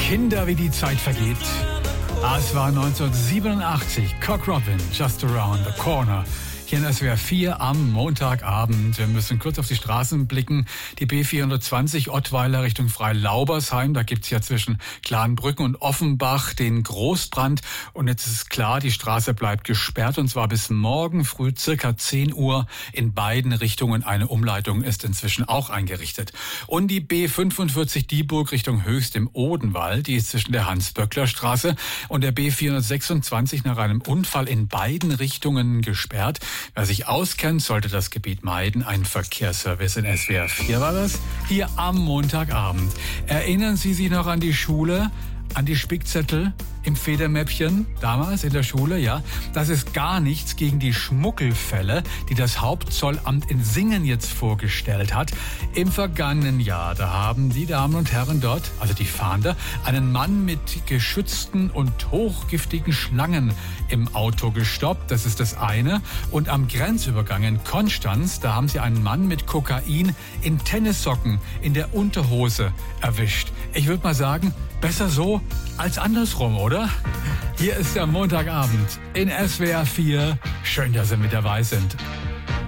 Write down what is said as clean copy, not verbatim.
Kinder, wie die Zeit vergeht. Es war 1987. Cock Robin, Just Around the Corner. Hier in SWR 4 am Montagabend. Wir müssen kurz auf die Straßen blicken. Die B420 Ottweiler Richtung Freilaubersheim. Da gibt's ja zwischen Klarenbrücken und Offenbach den Großbrand. Und jetzt ist klar, die Straße bleibt gesperrt. Und zwar bis morgen früh circa 10 Uhr in beiden Richtungen. Eine Umleitung ist inzwischen auch eingerichtet. Und die B45 Dieburg Richtung Höchst im Odenwald. Die ist zwischen der Hans-Böckler-Straße und der B426 nach einem Unfall in beiden Richtungen gesperrt. Wer sich auskennt, sollte das Gebiet meiden. Ein Verkehrsservice in SWR 4 war das, hier am Montagabend. Erinnern Sie sich noch an die Schule, an die Spickzettel im Federmäppchen damals in der Schule? Ja, das ist gar nichts gegen die Schmuggelfälle, die das Hauptzollamt in Singen jetzt vorgestellt hat. Im vergangenen Jahr, da haben die Damen und Herren dort, also die Fahnder, einen Mann mit geschützten und hochgiftigen Schlangen im Auto gestoppt. Das ist das eine. Und am Grenzübergang in Konstanz, da haben sie einen Mann mit Kokain in Tennissocken in der Unterhose erwischt. Ich würde mal sagen, besser so als andersrum, oder? Hier ist der Montagabend in SWR 4. Schön, dass Sie mit dabei sind.